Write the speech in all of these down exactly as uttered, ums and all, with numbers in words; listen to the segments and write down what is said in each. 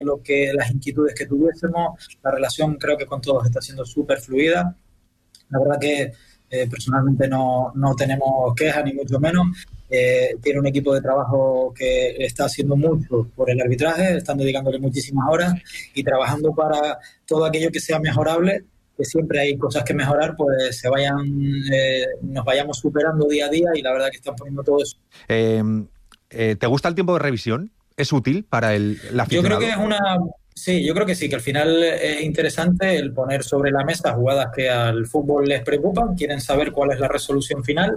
lo que las inquietudes que tuviésemos. La relación creo que con todos está siendo súper fluida. La verdad que eh, personalmente no, no tenemos quejas ni mucho menos. Eh, tiene un equipo de trabajo que está haciendo mucho por el arbitraje, están dedicándole muchísimas horas y trabajando para todo aquello que sea mejorable, que siempre hay cosas que mejorar, pues se vayan, eh, nos vayamos superando día a día, y la verdad que están poniendo todo eso. Eh, eh, ¿Te gusta el tiempo de revisión? ¿Es útil para el, el aficionado? Yo creo que es una... Sí, yo creo que sí, que al final es interesante el poner sobre la mesa jugadas que al fútbol les preocupan, quieren saber cuál es la resolución final,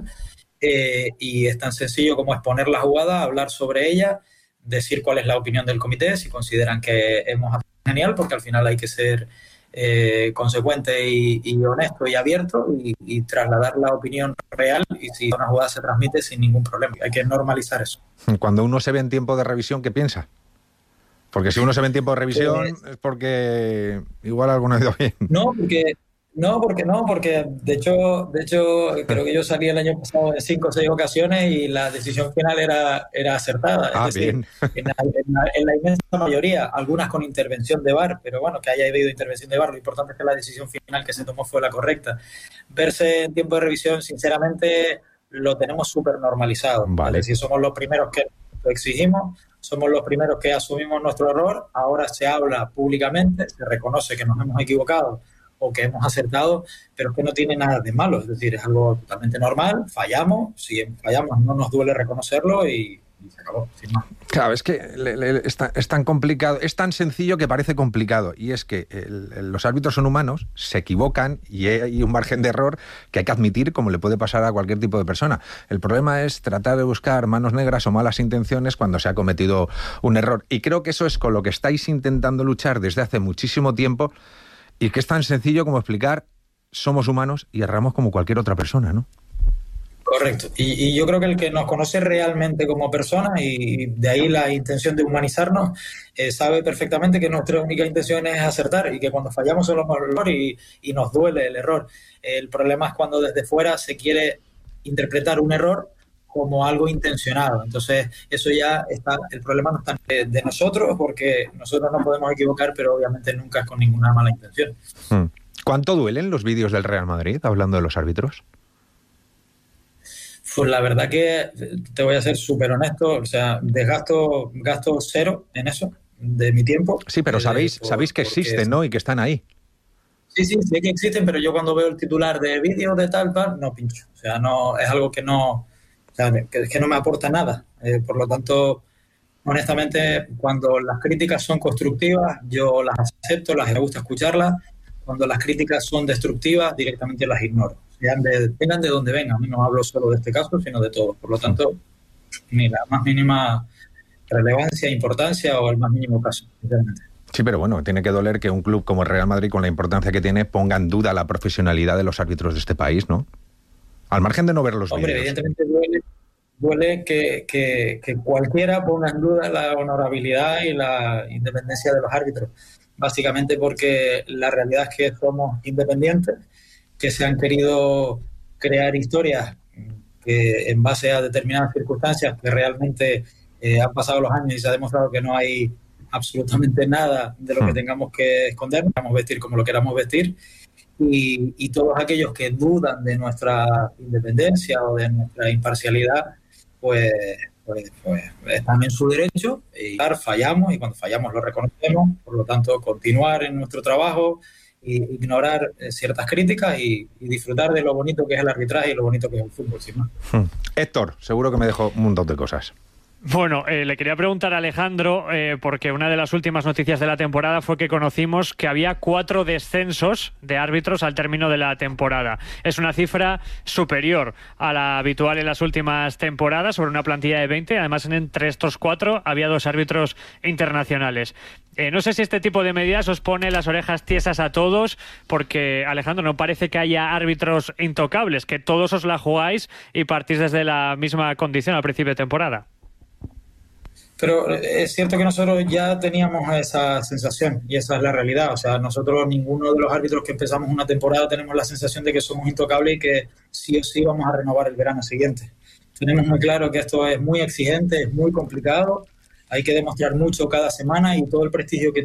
eh, y es tan sencillo como exponer la jugada, hablar sobre ella, decir cuál es la opinión del comité, si consideran que hemos hecho genial, porque al final hay que ser eh, consecuente y, y honesto y abierto, y, y trasladar la opinión real, y si una jugada se transmite sin ningún problema. Hay que normalizar eso. Cuando uno se ve en tiempo de revisión, ¿qué piensa? Porque si uno se ve en tiempo de revisión pues, es porque igual algo no ha ido bien. No, porque no, porque no, porque de hecho, de hecho creo que yo salí el año pasado en cinco o seis ocasiones y la decisión final era, era acertada. Ah, es decir, bien. En, la, en, la, en la inmensa mayoría, algunas con intervención de V A R, pero bueno, que haya habido intervención de V A R, lo importante es que la decisión final que se tomó fue la correcta. Verse en tiempo de revisión, sinceramente, lo tenemos súper normalizado. Vale. Es decir, somos los primeros que lo exigimos, somos los primeros que asumimos nuestro error, ahora se habla públicamente, se reconoce que nos hemos equivocado o que hemos acertado, pero es que no tiene nada de malo, es decir, es algo totalmente normal, fallamos, si fallamos no nos duele reconocerlo y, y se acabó, sin más. Claro, es que le, le, es, tan, es tan complicado, es tan sencillo que parece complicado, y es que el, el, los árbitros son humanos, se equivocan y hay un margen de error que hay que admitir, como le puede pasar a cualquier tipo de persona. El problema es tratar de buscar manos negras o malas intenciones cuando se ha cometido un error, y creo que eso es con lo que estáis intentando luchar desde hace muchísimo tiempo, y que es tan sencillo como explicar: somos humanos y erramos como cualquier otra persona, ¿no? Correcto. Y, y yo creo que el que nos conoce realmente como personas, y de ahí la intención de humanizarnos, eh, sabe perfectamente que nuestra única intención es acertar, y que cuando fallamos solo por el error y, y nos duele el error. El problema es cuando desde fuera se quiere interpretar un error como algo intencionado. Entonces, eso ya está, el problema no está de, de nosotros, porque nosotros no podemos equivocar, pero obviamente nunca es con ninguna mala intención. Hmm. ¿Cuánto duelen los vídeos del Real Madrid, hablando de los árbitros? Pues la verdad que te voy a ser súper honesto, o sea, desgasto gasto cero en eso, de mi tiempo. Sí, pero sabéis, eh, por, sabéis que existen, es... ¿no? Y que están ahí. Sí, sí, sé que existen, pero yo cuando veo el titular de vídeo de tal, tal, no pincho. O sea, no, es algo que no, o sea, que, que no me aporta nada. Eh, por lo tanto, honestamente, cuando las críticas son constructivas, yo las acepto, las me gusta escucharlas. Cuando las críticas son destructivas, directamente las ignoro. Sean de, vengan de donde vengan. No hablo solo de este caso, sino de todo. Por lo tanto, ni la más mínima relevancia, importancia o el más mínimo caso, sinceramente. Sí, pero bueno, tiene que doler que un club como el Real Madrid, con la importancia que tiene, ponga en duda la profesionalidad de los árbitros de este país, ¿no? Al margen de no ver los Hombre, vídeos. evidentemente duele, duele que, que, que cualquiera ponga en duda la honorabilidad y la independencia de los árbitros. Básicamente porque la realidad es que somos independientes, que se han querido crear historias que en base a determinadas circunstancias que realmente eh, han pasado los años y se ha demostrado que no hay absolutamente nada de lo hmm. que tengamos que esconder, queramos vestir como lo queramos vestir, y, y todos aquellos que dudan de nuestra independencia o de nuestra imparcialidad, pues, pues, pues están en su derecho, y fallamos, y cuando fallamos lo reconocemos, por lo tanto continuar en nuestro trabajo, y ignorar eh, ciertas críticas y, y disfrutar de lo bonito que es el arbitraje y lo bonito que es el fútbol, sin más. Hmm. Héctor, seguro que me dejó un montón de cosas. Bueno, eh, le quería preguntar a Alejandro, eh, porque una de las últimas noticias de la temporada fue que conocimos que había cuatro descensos de árbitros al término de la temporada. Es una cifra superior a la habitual en las últimas temporadas, sobre una plantilla de veinte. Además, entre estos cuatro había dos árbitros internacionales. Eh, no sé si este tipo de medidas os pone las orejas tiesas a todos, porque, Alejandro, no parece que haya árbitros intocables, que todos os la jugáis y partís desde la misma condición al principio de temporada. Pero es cierto que nosotros ya teníamos esa sensación, y esa es la realidad. O sea, nosotros, ninguno de los árbitros que empezamos una temporada, tenemos la sensación de que somos intocables y que sí o sí vamos a renovar el verano siguiente. Tenemos muy claro que esto es muy exigente, es muy complicado, hay que demostrar mucho cada semana y todo el prestigio que